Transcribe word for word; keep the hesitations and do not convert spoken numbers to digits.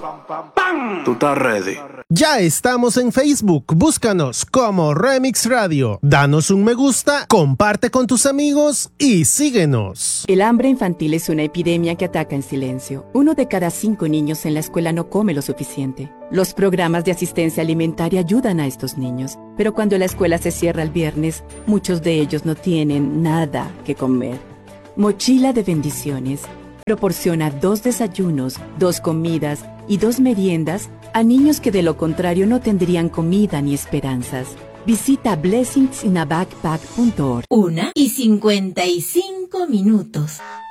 Tú estás ready. Ya estamos en Facebook, búscanos como Remix Radio. Danos un me gusta, comparte con tus amigos y síguenos. El hambre infantil es una epidemia que ataca en silencio. Uno de cada cinco niños en la escuela no come lo suficiente. Los programas de asistencia alimentaria ayudan a estos niños, pero cuando la escuela se cierra el viernes, muchos de ellos no tienen nada que comer. Mochila de Bendiciones proporciona dos desayunos, dos comidas y dos meriendas a niños que de lo contrario no tendrían comida ni esperanzas. Visita blessings in a backpack punto org. Una y cincuenta y cinco minutos.